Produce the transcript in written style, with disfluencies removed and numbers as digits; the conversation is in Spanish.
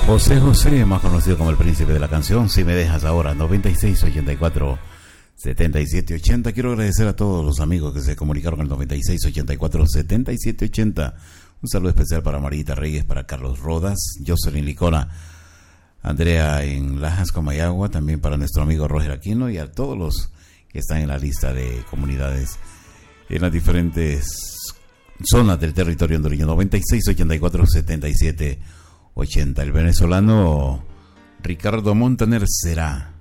José José, más conocido como el príncipe de la canción, Si me dejas ahora, 9684-7780. Quiero agradecer a todos los amigos que se comunicaron al 9684-7780. Un saludo especial para Marita Reyes, para Carlos Rodas, Jocelyn Licona, Andrea en Lajas, Comayagua, también para nuestro amigo Roger Aquino y a todos los que están en la lista de comunidades en las diferentes zonas del territorio hondureño. 9684-7780. El venezolano Ricardo Montaner será